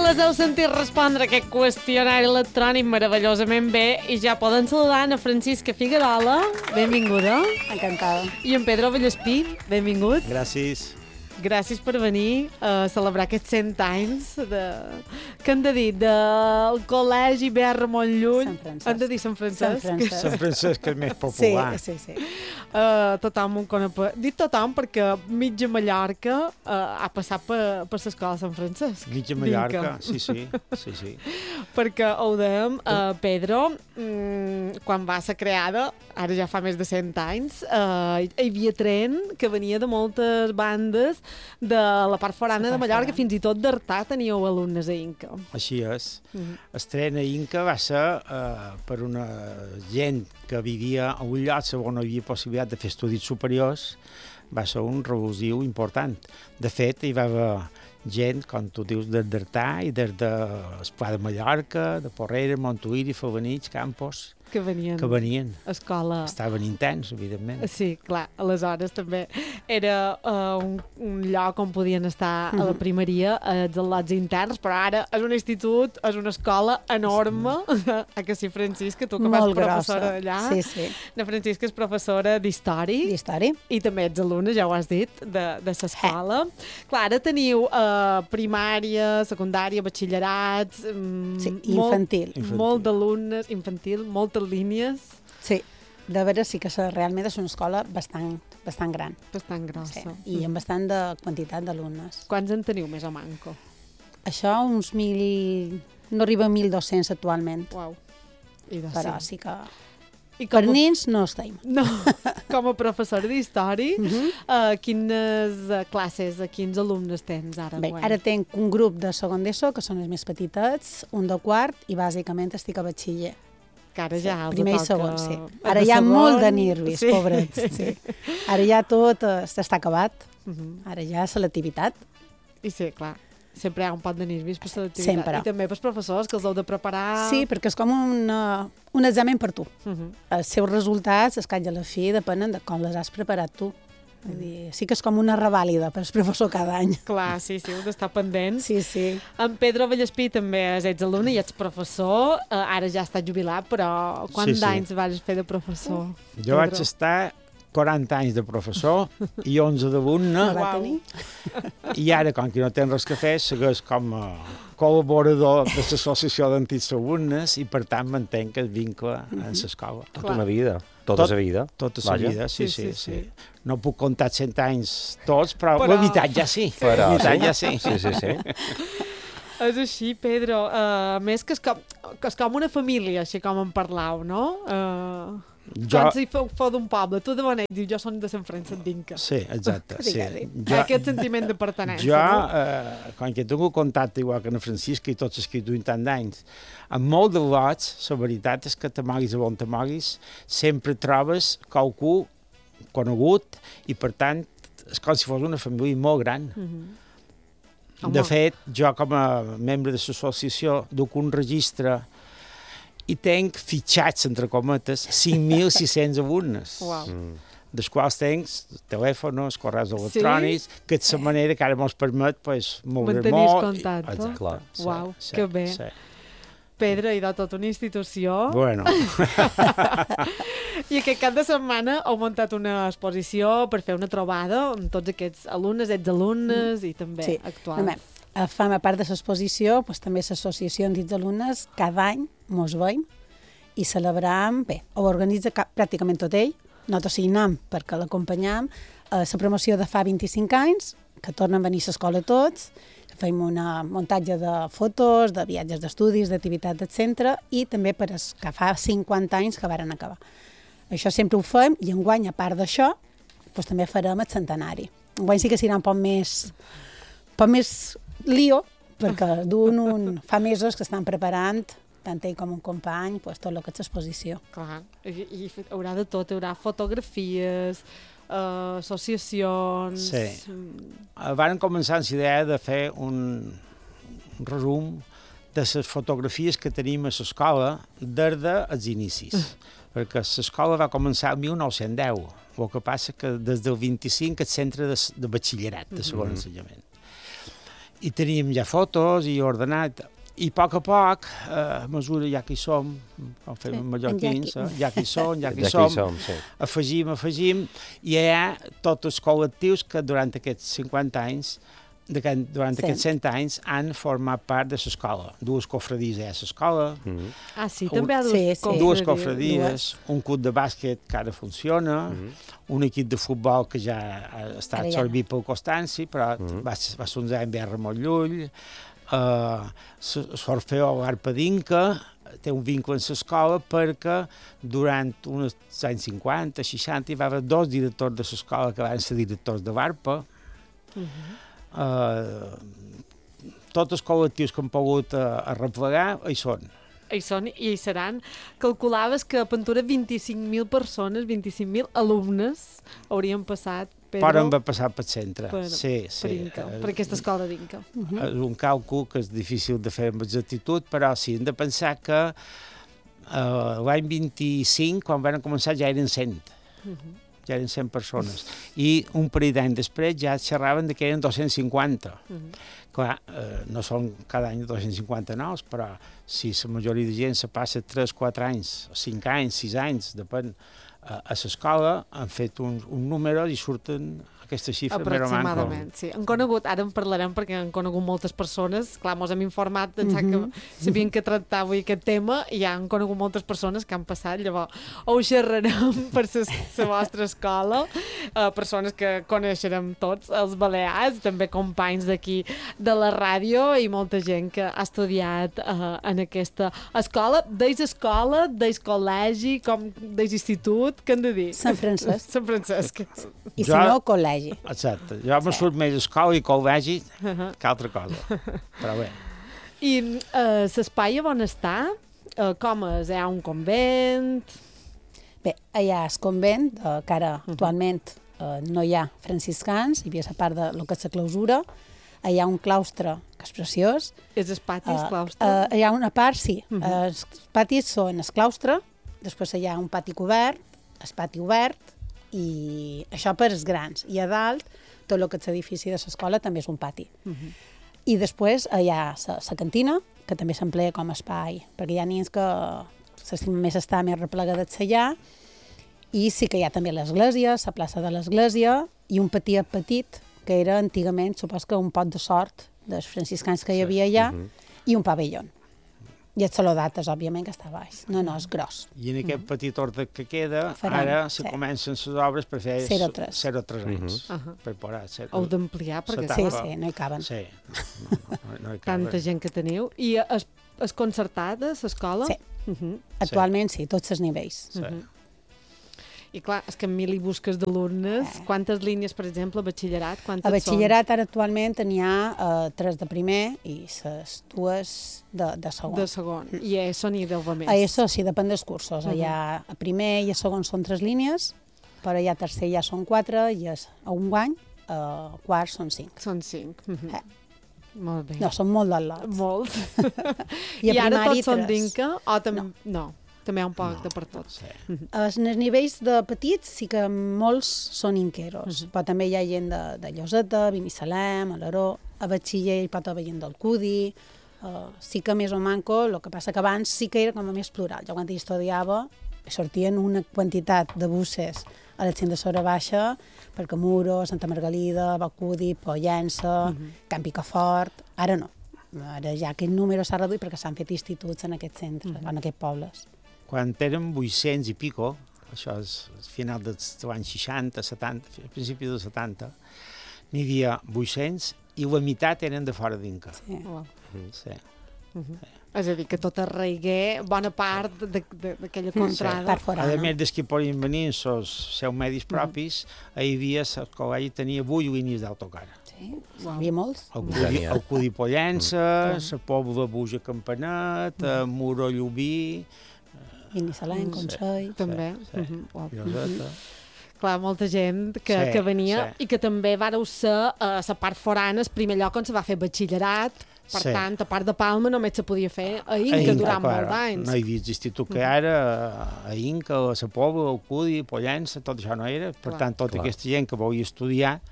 les heu sentit respondre aquest qüestionari electrònic meravellosament bé i ja poden saludar a Francisca Figuerola, benvinguda. Encantada. I en Pedro Vallespí, benvingut. Gràcies. Gràcies per venir a celebrar aquests 100 anys que han de dir del col·legi BR Montllull. Han de dir Sant Francesc. Sant Francesc és més popular. Sí. Tothom ho coneix. Dic tothom perquè mitja Mallorca ha passat per l'escola Sant Francesc. Mitja Mallorca, sí. Perquè ho dèiem, Pedro, quan va ser creada, ara ja fa més de 100 anys, hi havia tren que venia de moltes bandes de la part forana de Mallorca, fins i tot d'Artà teníeu alumnes a Inca. Així és. El tren a Inca va ser per una gent que vivia a un lloc on hi havia possibilitat de fer estudis superiors, va ser un revulsiu important. De fet, hi va haver gent, com tu dius, des d'Artà i des de l'Esplà de Mallorca, de Porrera, Montuïri, Favanits, Campos, que venien. Escola. Estaven intens, evidentment. Sí, clar. Aleshores també era un lloc on podien estar a la primeria, als al·lots interns, però ara és un institut, és una escola enorme. Que sí, Francisca, tu que vas professora allà. Sí. La Francisca és professora d'història. I també ets alumne, ja ho has dit, de l'escola. Clar, ara teniu primària, secundària, batxillerats... infantil. Molt d'alumnes, infantil, moltes línies. Sí, de veres sí que realment és una escola bastant gran. Bastant grossa. Sí, i amb bastant de quantitat d'alumnes. Quants en teniu més o manco? Això, uns 1.000... No arriba a 1.200 actualment. Uau. Però sí que... Per nins no estem. No, com a professor d'història, quines classes, quins alumnes tens ara? Bé, ara tenc un grup de segon d'ESO, que són els més petitets, un de quart, i bàsicament estic a batxiller. Que ara ja els primer toca... i segon, sí. Ara hi ha molt de nervis, pobrets. Sí. Ara ja tot està acabat. Ara ja selectivitat. I sí, clar. Sempre hi ha un pot de nervis per selectivitat. Sempre. I també pels professors, que els heu de preparar... Sí, perquè és com un examen per tu. Els seus resultats, al cap i a la fi, depenen de com les has preparat tu. Vull dir, sí que és com una revàlida per al professor cada any. Clar, sí, heu d'estar pendents. Sí. En Pedro Vallespí també ets alumne i ets professor. Ara ja està jubilat, però quants anys vas fer de professor? Jo vaig estar 40 anys de professor i 11 d'alumne. I ara, com que no tens res que fer, segueix com a col·laborador de l'associació d'antics alumnes i, per tant, mantenc el vincle en l'escola. Tota una vida. Tota la vida. Tota la vida, sí. No puc comptar 100 anys tots, però la veritat ja sí. La veritat ja sí. Sí. És així, Pedro. A més, que és com una família, així com en parlau, no? Quan si feu d'un poble, tu de Bonet, dius, jo són de Sant Francesc d'Inca. Sí, exacte. Aquest sentiment de pertenença. Jo, quan he tingut contacte, igual que en Francisca i tots els que duien tant d'anys, en molt de lots, la veritat és que t'amoguis on t'amoguis, sempre trobes qualcú conegut i, per tant, és com si fos una família molt gran. De fet, jo com a membre de l'associació duc un registre i tenc fitxats, entre cometes, 5.600 alumnes, dels quals tenc telèfons, correus electrònics, que és la manera que ara ens permet moure molt. Mantenir contacte. Clar. Uau, que bé. Pedro, i de tota una institució. Bueno. I aquest cap de setmana heu muntat una exposició per fer una trobada amb tots aquests alumnes, exalumnes i també actuals. A part de l'exposició, també l'associació d'entits alumnes, cada any mos veiem i celebrem, ho organitza pràcticament tot ell, nosaltres signam perquè l'acompanyam, la promoció de fa 25 anys, que tornen a venir a l'escola tots, fem un muntatge de fotos, de viatges d'estudis, d'activitats del centre i també per que fa 50 anys que varen acabar. Això sempre ho fem i enguany, a part d'això, també farem el centenari. Enguany sí que serà un poc més lío, perquè fa mesos que estan preparant, tant ell com un company, tot el que és l'exposició. Clar, i haurà de tot, haurà fotografies, associacions... Sí. Van començar amb la idea de fer un resum de les fotografies que tenim a l'escola des dels inicis, perquè l'escola va començar el 1910, el que passa que des del 25 el centre de batxillerat, de segon ensenyament. I teníem ja fotos i ordenat. I a poc, a mesura ja que hi som, com fem mallorquins, ja que hi som, sí. afegim, i hi ha tots els col·lectius que durant aquests 50 anys, durant aquests 100 anys, han format part de l'escola. Dues cofradies hi ha a l'escola. Ah, sí, també hi ha dues cofradies, un club de bàsquet que ara funciona, un equip de futbol que ja ha estat absorbit pel Constanci, però va ser uns anys bé molt lluny. L'Orfeó Arpa d'Inca té un vincle amb l'escola perquè durant uns anys 50, 60 hi va haver 2 directors de l'escola que van ser directors de l'Arpa. Tots els col·lectius que han pogut arreplegar hi són. Hi són i hi seran. Calculaves que a Ventura 25.000 persones, 25.000 alumnes haurien passat, Pedro, poden haver passat pel centre. Per Inca, per aquesta escola d'Inca. És un càlcul que és difícil de fer amb exactitud, però sí, hem de pensar que l'any 25, quan van començar, ja eren 100. Ja eren 100 persones. I un parell d'anys després ja xerraven que eren 250. Clar, no són cada any 250 nous, però si la majoria de gent se passa 3, 4 anys, 5 anys, 6 anys, depèn, a l'escola, han fet un número i surten aquesta xifra. Aproximadament, sí. Han conegut, ara en parlarem perquè han conegut moltes persones, clar, mos hem informat, pensant que sabien que tractava avui aquest tema i ja han conegut moltes persones que han passat, llavors ho xerrarem per la vostra escola, persones que coneixerem tots, els balears, també companys d'aquí de la ràdio i molta gent que ha estudiat en aquesta escola. Deis escola, deis col·legi, com deis institut, què han de dir? Sant Francesc. Sant Francesc. I si no, col·legi. Exacte. Jo me surt més escola i col·legi que altra cosa. Però bé. I l'espai on està? Com és? Hi ha un convent? Bé, hi ha el convent, que ara actualment no hi ha franciscans, hi havia la part de lo que és la clausura, hi ha un claustre que és preciós. És el pati, el claustre? Hi ha una part, sí. Els patis són el claustre, després hi ha un pati cobert, el pati obert, i això per als grans. I a dalt, tot el que és l'edifici de l'escola també és un pati. I després hi ha la cantina, que també s'emplea com a espai, perquè hi ha nens que s'estimen més estar més replegats allà, i sí que hi ha també l'església, la plaça de l'església, i un petit, que era antigament, supos que un pot de sort dels franciscans que hi havia allà, i un pavelló. I el saló d'actes, òbviament, que està baix. No, és gros. I en aquest petit ordre que queda, ara se comencen les obres per fer 0,3 anys. Per posar 0. Heu d'ampliar, perquè... Sí, no hi caben. Sí, no hi caben. Tanta gent que teniu. I és concertada, l'escola? Sí. Actualment sí, tots els nivells. I clar, és que en 1.000 busques d'alumnes. Quantes línies, per exemple, a batxillerat? A batxillerat ara actualment n'hi ha 3 de primer i les 2 de segon. De segon. I a ESO n'hi deu haver més. A ESO sí, depèn dels cursos. A primer i a segon són 3 línies, però a tercer ja són 4 i a un any, a quart són 5. Són 5. Molt bé. No, són molt del lot. Molt. I ara tots són d'Inca? O també... No. També hi ha un poc de per tot. Sí. Els nivells de petits sí que molts són inqueros, però també hi ha gent de Lloseta, Binissalem, Alaró, a batxiller hi pot haver gent del Cudi, sí que més o manco, el que passa que abans sí que era com a més plural. Jo quan hi estudiava sortien una quantitat de busses a la gent de Sora Baixa, per Camuro, Santa Margalida, Balcudi, Pollença, Can Picafort, ara no. Ara ja aquest número s'ha reduït perquè s'han fet instituts en aquests centres, en aquests pobles. Quan érem 800 i pico, això és final dels anys 60, 70, a principi dels 70, n'hi havia 800 i la meitat eren de fora d'Inca. Sí. Sí. És a dir, que tot arreigué bona part d'aquella contrada. A més dels que podien venir els seus medis propis, hi havia, el col·legi tenia 8 línies d'autocar. Sí, hi havia molts. El Cudi Pollença, la Pobla Buja Campanet, Muro Llubí... Binissalem, Consell... També. Lloseta. Clar, molta gent que venia i que també vareu ser a la part forana, el primer lloc on se va fer batxillerat. Per tant, a part de Palma només se podia fer a Inca durant molts anys. No hi havia l'institut que ara, a Inca, a la Pobla, al Cudi, a Pollença, tot això no era. Per tant, tota aquesta gent que volia estudiar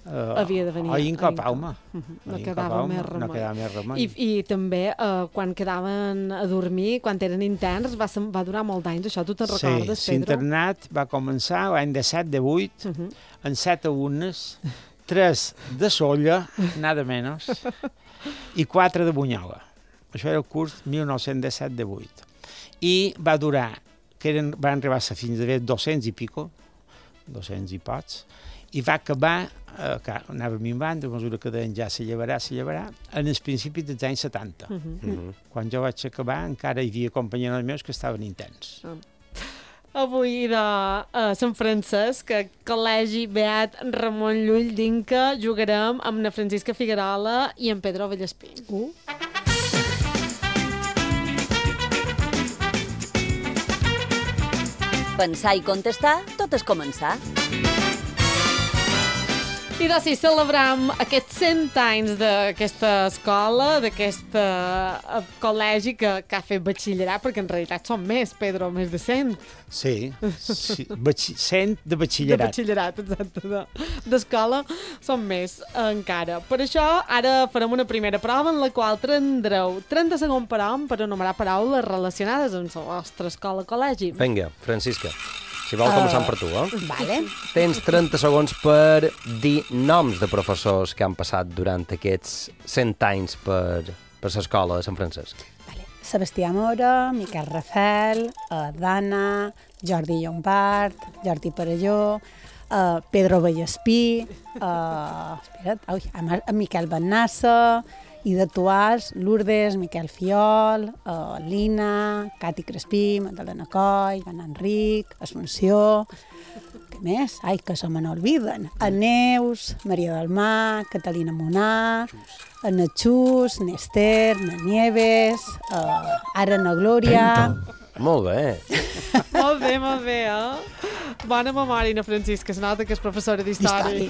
havia de venir a Inca a o Palma. No A Inca quedava Palma, més remei. No quedava més remei. I també, quan quedaven a dormir, quan eren interns, va durar molt d'anys, això tu te'n recordes, Sí, Pedro? l'internat va començar l'any de 7 de 8, amb 7 alumnes, 3 de Solla, nada menys, i 4 de Bunyola. Això era el curs 1917 de 8. I va durar, van arribar a ser fins a 200 i pico, 200 i pocs, i va acabar, que anava minvant, a mesura que deien ja se llevarà, en els principis dels anys 70. Quan jo vaig acabar encara hi havia companys meus que estaven interns. Avui de Sant Francesc, Col·legi Beat Ramon Llull d'Inca, jugarem amb na Francisca Figuerola i en Pedro Vallespí. Pensar i contestar, tot és començar. I doncs sí, celebram aquests 100 anys d'aquesta escola, d'aquest col·legi que ha fet batxillerat, perquè en realitat són més, Pedro, més de 100. Sí, 100 de batxillerat. De batxillerat, exacte. D'escola són més encara. Per això, ara farem una primera prova en la qual tindreu 30 segons per hom per enumerar paraules relacionades amb la vostra escola-col·legi. Vinga, Francisca, si vol començar per tu, Vale. Tens 30 segons per dir noms de professors que han passat durant aquests 100 anys per l'escola de Sant Francesc. Vale. Sebastià Mora, Miquel Rafel, Dana, Jordi Llombard, Jordi Parelló, Pedro Vallespí, Miquel Bennassa, Ida Tuàs, Lourdes, Miquel Fiol, Lina, Cati Crespí, Magdalena Coll, Van Enric, Assumpció, què més? Ai, que se me n'olviden. Neus, Maria del Mar, Catalina Monà, na Xus, Nester, na Nieves, ara na Glòria... Molt bé. Molt bé, Bona memòria, na Francisca, es nota que és professora d'història.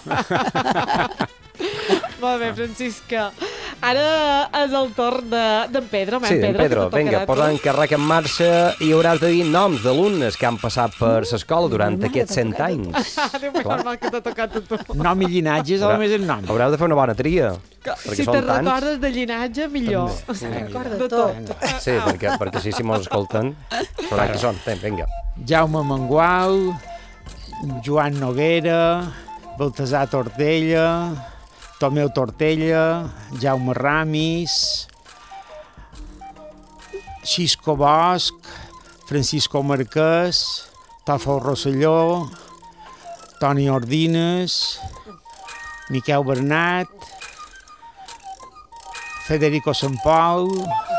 Molt bé, Francisca. Ara és el torn d'en Pedro. Sí, d'en Pedro. Vinga, posa encàrrec en marxa i hauràs de dir noms d'alumnes que han passat per l'escola durant aquests 100 anys. Normal que t'ha tocat a tu. Nom i llinatges, a més el nom. Hauràs de fer una bona tria. Si te recordes de llinatge, millor. Recorda De tot. Sí, perquè si mos escolten, sabran que són. Vinga. Jaume Mangual, Joan Noguera, Baltasar Tortella, Tomeu Tortella, Jaume Ramis, Xisco Bosch, Francisco Marquès, Tòfol Rosselló, Toni Ordines, Miquel Bernat, Federico Sampol,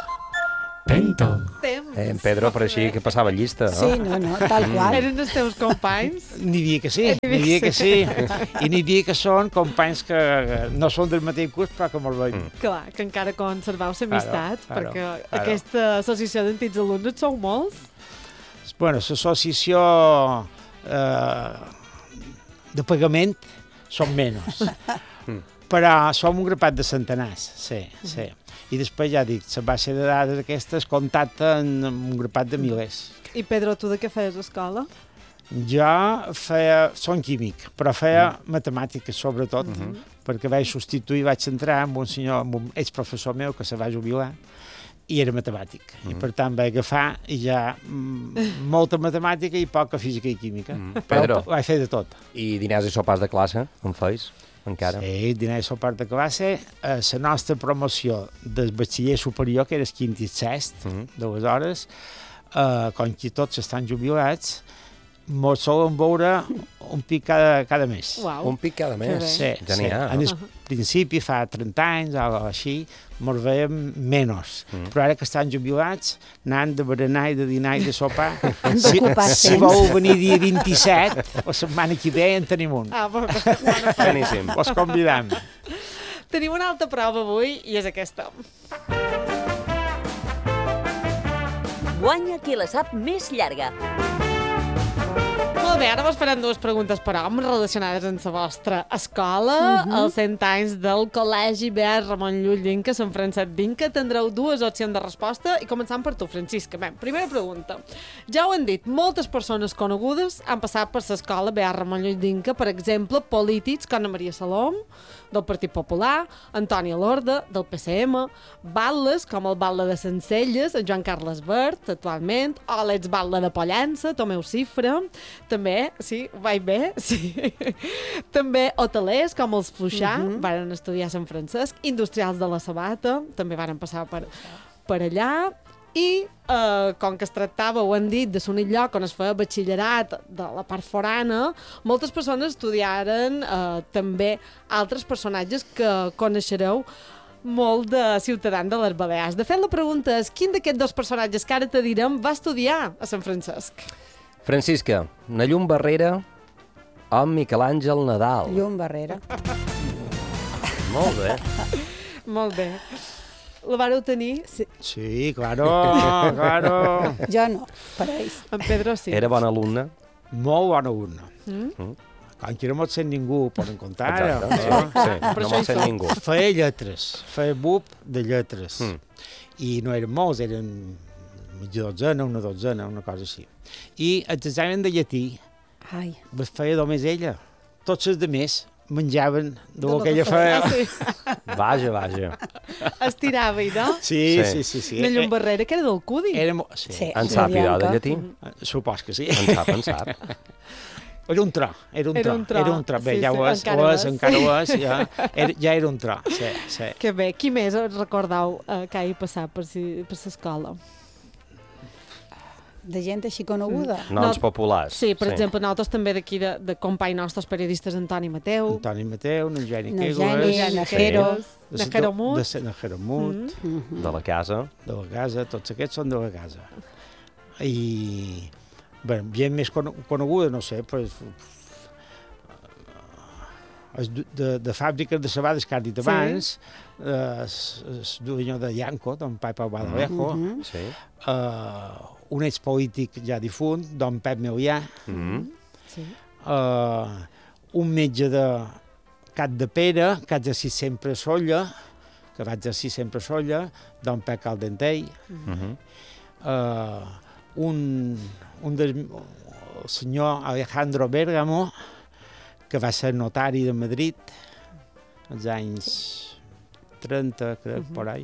En Pedro, per així que passava llista, no? Sí, no, tal qual. Eren els teus companys? N'hi havia que sí, I n'hi havia que són companys que no són del mateix curs, però que molt bé. Clar, que encara conserveu l'amistat, Claro. perquè aquesta associació d'antics alumnes sou molts. Bueno, l'associació de pagament són menys, però som un grapat de centenars, sí. I després, ja dic, la base de dades aquestes contacten amb un grapat de milers. I Pedro, tu de què feies a escola? Som químic, però feia matemàtiques sobretot, perquè vaig entrar amb un senyor, amb un exprofessor meu que se va jubilar, i era matemàtic. I per tant vaig agafar i ja molta matemàtica i poca física i química. Pedro. Vaig fer de tot. I diners i sopars de classe, en feis? Encara? Sí, diners i sopars de classe. La nostra promoció del batxiller superior, que era el quint i el sest, d'aleshores, com que tots estan jubilats, mos solen veure un pic cada mes. Uau. Un pic cada mes? Sí, Ja n'hi ha. En el principi, fa 30 anys o així, mos veiem menys. Però ara que estan jubilats, anant de berenar i de dinar i de sopar, si vau venir dia 27, la setmana que ve en tenim un. Beníssim. Us convidam. Tenim una altra prova avui i és aquesta. Guanya qui la sap més llarga. Molt bé, ara vos farem dues preguntes per home relacionades amb la vostra escola. Els 100 anys del Col·legi Beat Ramon Llull d'Inca, Sant Francesc d'Inca. Tindreu dues opcions de resposta i començant per tu, Francisca. Bé, primera pregunta. Ja ho han dit, moltes persones conegudes han passat per l'escola Beat Ramon Llull d'Inca, per exemple, polítics com Anna Maria Salom, del Partit Popular, Antoni Alorda, del PCM, batlles com el batle de Sencelles, en Joan Carles Bert, actualment, o l'ex-batle de Pollença, Tomeu Cifra, també, sí, vaig bé, sí, també hotelers com els Fluixà, varen estudiar a Sant Francesc, industrials de la Sabata, també varen passar per allà, i com que es tractava, ho han dit, de l'únic lloc on es feia batxillerat de la part forana, moltes persones estudiaren també altres personatges que coneixereu molt de ciutadans de les Balears. De fet, la pregunta és quin d'aquests dos personatges que ara te direm va estudiar a Sant Francesc? Francisca, na llum barrera o Miquel Àngel Nadal? Llum barrera. Molt bé. Molt bé. La vareu tenir? Sí. Sí, claro, claro. Jo no, per ells. En Pedro sí. Era bon alumne? Molt bona urna. Com que no mos sent ningú, poden comptar. Exacte, No? sí, Però no això me'l hi sent fa. ningú. Feia lletres, feia bub de lletres. I no eren molts, eren mitja dotzena, una dotzena, una cosa així. I els exàmens de llatí Ai, els feia només ella. Tots els altres menjaven del que ella Ah, feia. sí. Vaja, vaja. Estirava-hi, no? Sí, Sí. sí, sí. La llum barrera, que era del Cudi. Sí. Sí. En sap idò de Bianca. llatí? Supos que sí. En sap. Era un tro, era un Era tro. un tro. Era un tro. Bé, Sí, ja sí, ho és, encara ho ho és, és. encara ho és, ja era un tro, sí, sí. Que bé. Qui més recordeu que hagi passat per l'escola? de gent així coneguda. Noms populars. Sí, per exemple, nosaltres també d'aquí, de company nostres periodistes, Antoni Mateu, Antoni Mateu, Eugeni Eugeni, Quegues, Najero. Najero Mut. Najero Mut, De la casa. de la casa, tots aquests són de la casa. I, bé, gent més coneguda, no sé, pues, de fàbriques de sabades que has dit abans, el dueño de Yanco, don Pepe Badavejo, Sí. Un expolític ja difunt, don Pep Melià, sí. un metge de Cat de Pere, que ha exercit sempre a Solla, que va exercir sempre a Solla, don Pep Caldentell, el senyor Alejandro Bérgamo, que va ser notari de Madrid als anys 30, crec, por ahí.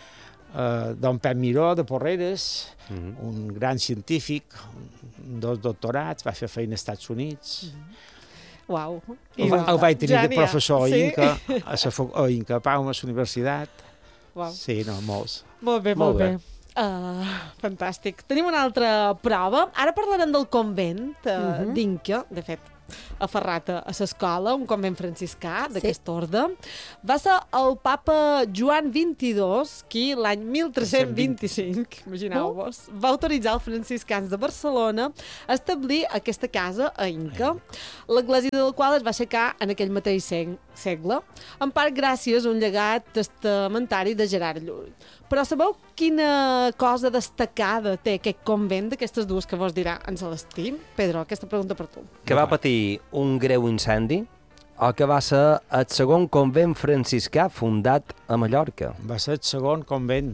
Don Pep Miró, de Porreres, un gran científic, dos doctorats, va fer feina als Estats Units. Uau. El vaig tenir Ja de n'hi ha. professor a Sí. Inca, a Inca Palma, a la universitat. Uau. Sí, no, molts. Molt bé, Molt molt bé. Fantàstic. Tenim una altra prova. Ara parlarem del convent d'Inca, de fet, aferrat a l'escola, un convent franciscà d'aquest orde. Va ser el papa Joan XXII qui l'any 1325, imagineu-vos, va autoritzar els franciscans de Barcelona a establir aquesta casa a Inca, l'església del qual es va aixecar en aquell mateix segle, en part gràcies a un llegat testamentari de Gerard Llull. Però sabeu quina cosa destacada té aquest convent d'aquestes dues que vos dirà en Celestí? Pedro, aquesta pregunta per tu. Que va patir un greu incendi o que va ser el segon convent franciscà fundat a Mallorca? Va ser el segon convent.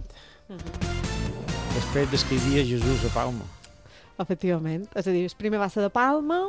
Després que hi havia Jesús a Palma. Efectivament. És a dir, el primer va ser de Palma,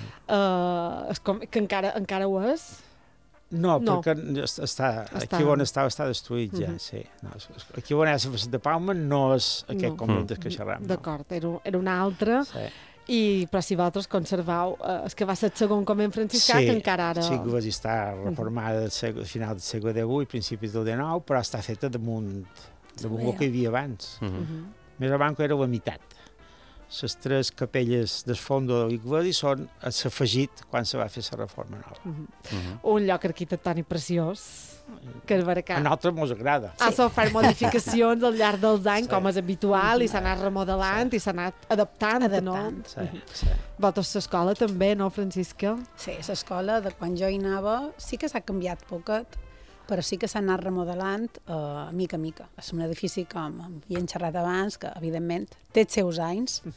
que encara ho és. No, No. perquè aquí on està destruït ja, sí. No, aquí on és de Palma no és aquest No. convent del que xerram. No. D'acord, era un altre. Sí. Però si vosaltres conservau, és que va ser el segon convent franciscà, que encara ara... Sí, que va estar reformada al final del segle XVIII, principis del XIX, però està feta damunt el que hi havia abans. Més abans era la meitat. Les tres capelles del fons de l'Iglésia són s'afegit quan se va fer la reforma nova. Un lloc arquitectònic preciós, que el Baracà A nosaltres ens agrada. ha sofert modificacions al llarg dels anys, com és habitual, i s'ha anat remodelant i s'ha anat adaptant, no? Sí, sí. Vosaltres l'escola també, no, Francisca? Sí, l'escola, de quan jo hi anava, sí que s'ha canviat poquet, però sí que s'ha anat remodelant mica a mica. És un edifici, com hi hem xerrat abans, que evidentment té els seus anys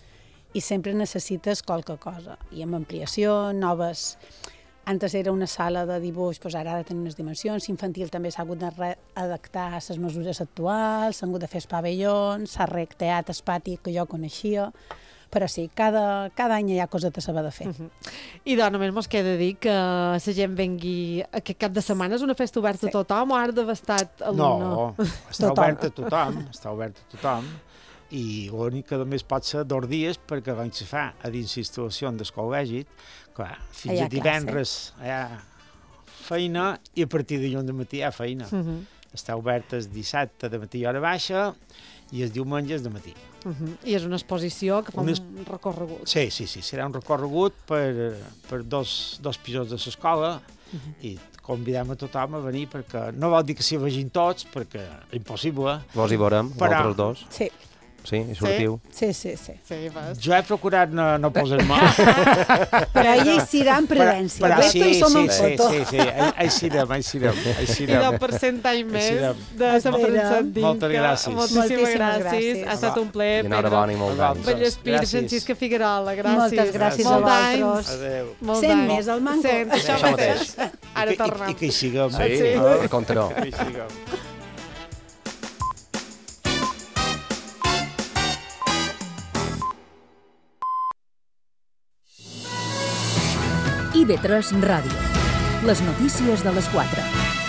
i sempre necessites qualque cosa. I amb ampliació, noves... Antes era una sala de dibuix, doncs ara ha de tenir unes dimensions. Infantil també s'ha hagut d'adaptar a les mesures actuals, s'han hagut de fer els pavellons, s'ha recreat el pati que jo coneixia, però sí, cada any hi ha coses a saber de fer. I doncs només mos queda dir que la gent vengui aquest cap de setmana. És una festa oberta a tothom o ha d'haver estat alumne? No, està oberta a tothom, i l'únic que només pot ser 2 dies perquè quan se fa a dins l'instal·lació del col·legi, clar, fins a divendres hi ha feina i a partir de dilluns de matí hi ha feina. Està oberta el dissabte de matí a hora baixa i els diumenges de matí. I és una exposició que fa un recorregut. Sí, serà un recorregut per dos pisos de l'escola i convidem a tothom a venir perquè no vol dir que s'hi vegin tots perquè és impossible. Vos hi veurem, vosaltres dos? Sí. Sí, i sortiu? Sí. Jo he procurat no posar-me. Però allí s'irà amb prudència. Però sí. Ahí serem. I del percentatge més de Sant Francesc d'Inca. Moltes gràcies. Moltíssimes gràcies. Ha estat un plaer. I enhorabona i molts anys. Vallespir, Francisca Figuerola, gràcies. Moltes gràcies a vosaltres. Adéu. 100 més al manco. 100, això mateix. Ara tornem. I que hi siguem. Sí, compte-no. Que hi siguem. IB3 Ràdio. Les notícies de les 4.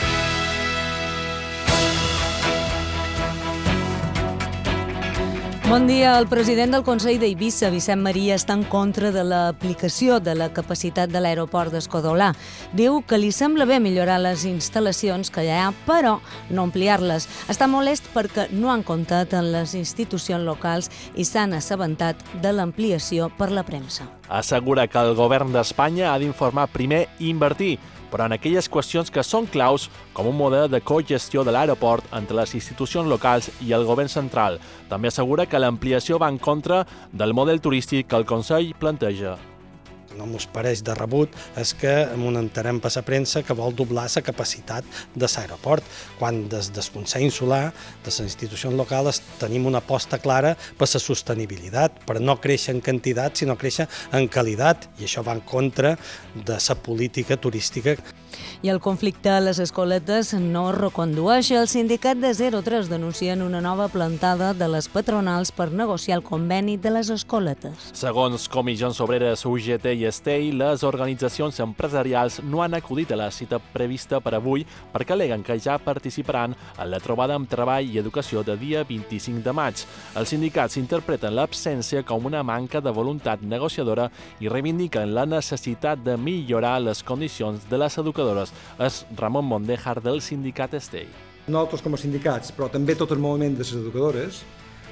Bon dia. El president del Consell d'Eivissa, Vicent Maria, està en contra de l'aplicació de la capacitat de l'aeroport d'Escodolà. Diu que li sembla bé millorar les instal·lacions que hi ha, però no ampliar-les. Està molest perquè no han comptat en les institucions locals i s'han assabentat de l'ampliació per la premsa. Assegura que el govern d'Espanya ha d'informar primer i invertir, però en aquelles qüestions que són claus, com un model de cogestió de l'aeroport entre les institucions locals i el govern central. També assegura que l'ampliació va en contra del model turístic que el Consell planteja. No mos pareix de rebut és que entenem per la premsa que vol doblar la capacitat de l'aeroport, quan des del Consell Insular, de les institucions locals, tenim una aposta clara per la sostenibilitat, per no créixer en quantitat, sinó créixer en qualitat, i això va en contra de la política turística. I el conflicte a les escoletes no recondueix. El sindicat de 03 denuncien una nova plantada de les patronals per negociar el conveni de les escoletes. Segons Comissions Obreres, UGT i STEI, les organitzacions empresarials no han acudit a la cita prevista per avui perquè al·leguen que ja participaran en la trobada amb Treball i Educació de dia 25 de maig. Els sindicats interpreten l'absència com una manca de voluntat negociadora i reivindiquen la necessitat de millorar les condicions de les educadores. És Ramon Mondéjar del sindicat STEI. Nosaltres com a sindicats, però també tot el moviment de les educadores,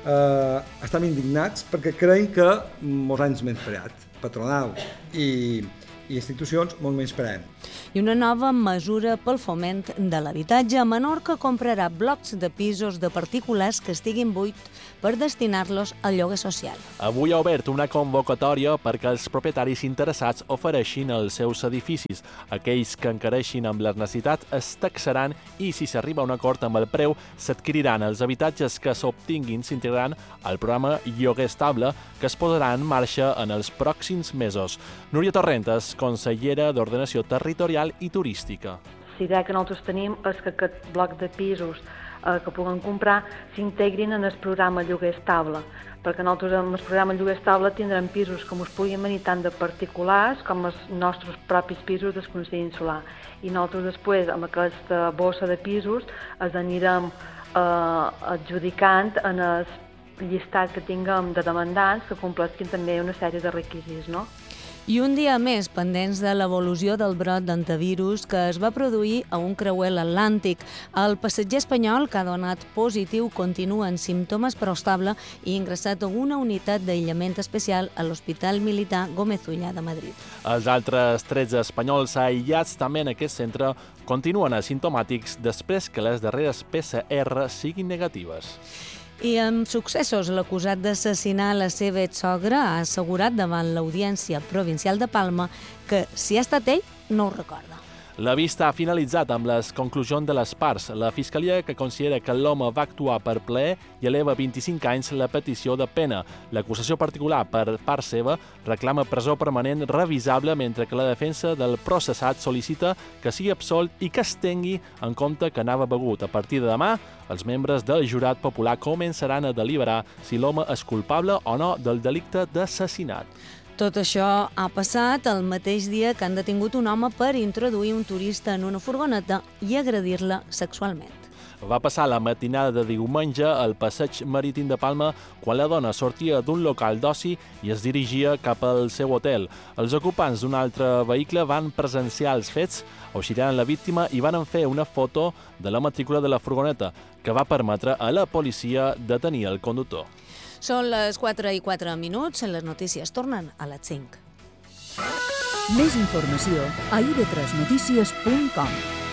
estem indignats perquè creiem que molts anys menyspreat, patronal i institucions molt menyspreant. I una nova mesura pel foment de l'habitatge. Menorca comprarà blocs de pisos de particulars que estiguin buits per destinar-los al lloguer social. Avui ha obert una convocatòria perquè els propietaris interessats ofereixin els seus edificis. Aquells que encareixin amb les necessitats es taxaran i, si s'arriba a un acord amb el preu, s'adquiriran. Els habitatges que s'obtinguin s'integraran al programa Lloguer Estable, que es posarà en marxa en els pròxims mesos. Núria Torrentes, consellera d'Ordenació Territorial i Turística. La idea que nosaltres tenim és que aquest bloc de pisos que puguen comprar s'integrin en el programa Lloguer Estable, perquè nosaltres amb el programa Lloguer Estable tindrem pisos que ens puguin venir tant de particulars com els nostres propis pisos del Consell Insular. I nosaltres després, amb aquesta bossa de pisos, els anirem adjudicant en el llistat que tinguem de demandants que compleixin també una sèrie de requisits, no? I un dia més pendents de l'evolució del brot d'antivirus que es va produir a un creuer atlàntic. El passatger espanyol que ha donat positiu continua en símptomes però estable i ingressat a una unitat d'aïllament especial a l'Hospital Militar Gómez Ullà de Madrid. Els altres 13 espanyols aïllats també en aquest centre continuen asimptomàtics després que les darreres PCR siguin negatives. I amb successos, l'acusat d'assassinar la seva exsogra ha assegurat davant l'Audiència Provincial de Palma que, si ha estat ell, no ho recorda. La vista ha finalitzat amb les conclusions de les parts. La Fiscalia, que considera que l'home va actuar per plaer, i eleva 25 anys la petició de pena. L'acusació particular, per part seva, reclama presó permanent revisable, mentre que la defensa del processat sol·licita que sigui absolt i que es tingui en compte que anava begut. A partir de demà, els membres del jurat popular començaran a deliberar si l'home és culpable o no del delicte d'assassinat. Tot això ha passat el mateix dia que han detingut un home per introduir un turista en una furgoneta i agredir-la sexualment. Va passar la matinada de diumenge al passeig marítim de Palma quan la dona sortia d'un local d'oci i es dirigia cap al seu hotel. Els ocupants d'un altre vehicle van presenciar els fets, auxiliaren la víctima i van fer una foto de la matrícula de la furgoneta, que va permetre a la policia detenir el conductor. Són les 4:04, les notícies tornen a les 5. Més informació a ib3notícies.com.